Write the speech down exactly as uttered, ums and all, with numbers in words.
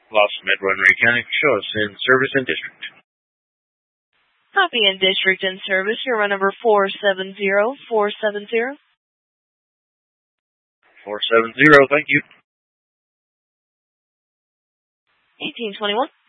Los Medway Mechanic, show us in service and district. Copy in district and service. Your run number four seven zero four seven zero. four seven zero, thank you. eighteen twenty-one.